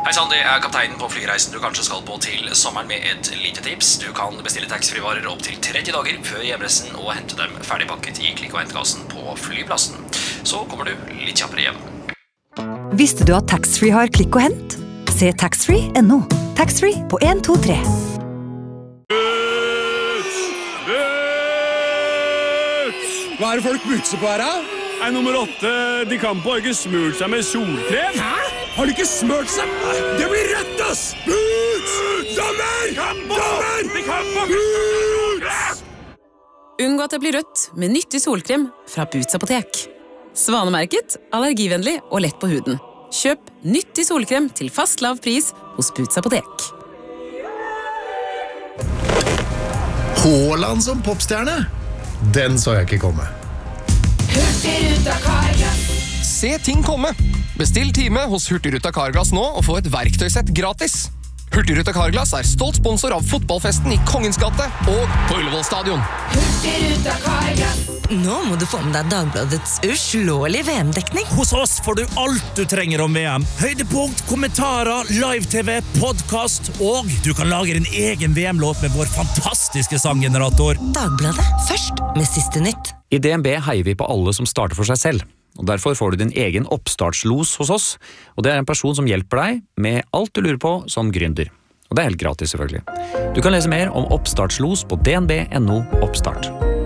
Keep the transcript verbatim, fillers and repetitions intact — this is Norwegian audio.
Hei sann, det er kapteinen på flyreisen du kanskje skal på til sommeren med et lite tips. Du kan bestille taxfree-varer opp til tretti dager før hjemreisen og hente dem ferdigpakket i klikk- og hentkassen på flyplassen. Så kommer du litt kjappere hjem. Visste du at taxfree har klikk og hent? Se taxfree punktum no. Taxfree på en to tre. Boots! Boots! Hva er det folk butser på her, da? Nei, nummer åtte, de kan på ikke smurt seg med solkrem. Hæ? Har de ikke smørt seg? Det blir rett, ass! Boots! Dommer! Dommer! De kan på! Boots! Unngå at det blir rødt med nyttig solkrem fra Boots apotek. Svanemerket, allergivennlig og lett på huden. Kjøp nyttig solkrem til fast lav pris hos Boots apotek. Haaland som popstjerne? Den så jeg ikke komme. Hurtigruta Carglass. Se ting komme. Bestill time hos Hurtigruta Carglass nå og få et verktøysett gratis. Hurtigruta Carglass er stolt sponsor av fotballfesten i Kongens gate og på Ullevål stadion. Hurtigruta Carglass. Nå må du få med deg Dagbladets uslåelige V M-dekning. Hos oss får du alt du trenger om V M. Høydepunkt, kommentarer, live-tv, podcast, og du kan lage en egen V M-låt med vår fantastiske sanggenerator. Dagbladet, først med siste nytt. I D N B heier vi på alle som starter for seg selv, og derfor får du din egen oppstartslos hos oss, og det er en person som hjelper deg med alt du lurer på som gründer. Og det er helt gratis selvfølgelig. Du kan lese mer om oppstartslos på d n b punktum no oppstart.